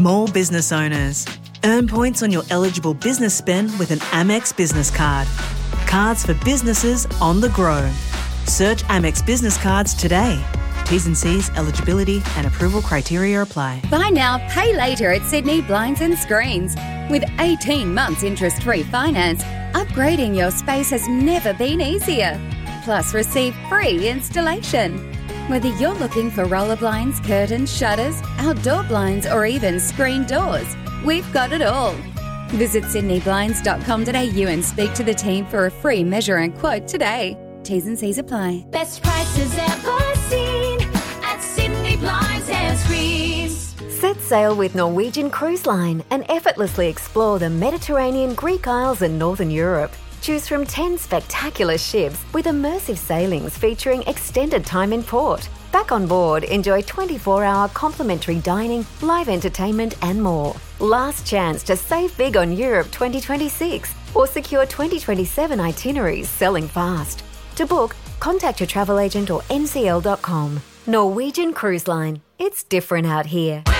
More business owners. Earn points on your eligible business spend with an Amex Business Card. Cards for businesses on the go. Search Amex Business Cards today. T's and C's, eligibility and approval criteria apply. Buy now, pay later at Sydney Blinds and Screens. With 18 months interest-free finance, upgrading your space has never been easier. Plus, receive free installation. Whether you're looking for roller blinds, curtains, shutters, outdoor blinds, or even screen doors, we've got it all. Visit sydneyblinds.com.au and speak to the team for a free measure and quote today. T's and C's apply. Best prices ever seen at Sydney Blinds and Screens. Set sail with Norwegian Cruise Line and effortlessly explore the Mediterranean, Greek Isles and Northern Europe. Choose from 10 spectacular ships with immersive sailings featuring extended time in port. Back on board, enjoy 24-hour complimentary dining, live entertainment and more. Last chance to save big on Europe 2026 or secure 2027 itineraries selling fast. To book, contact your travel agent or ncl.com. Norwegian Cruise Line. It's different out here.